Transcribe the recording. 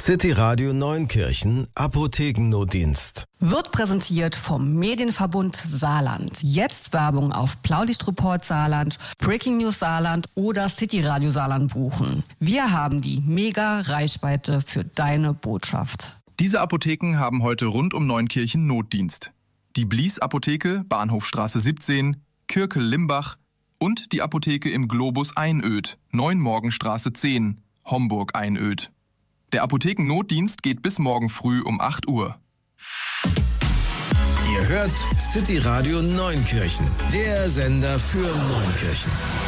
City Radio Neunkirchen Apothekennotdienst. Wird präsentiert vom Medienverbund Saarland. Jetzt Werbung auf Blaulichtreport Saarland, Breaking News Saarland oder City Radio Saarland buchen. Wir haben die Mega-Reichweite für deine Botschaft. Diese Apotheken haben heute rund um Neunkirchen Notdienst. Die Blies Apotheke, Bahnhofstraße 17, Kirkel-Limbach und die Apotheke im Globus Einöd, Neunmorgenstraße 10, Homburg-Einöd. Der Apothekennotdienst geht bis morgen früh um 8 Uhr. Ihr hört City Radio Neunkirchen, der Sender für Neunkirchen.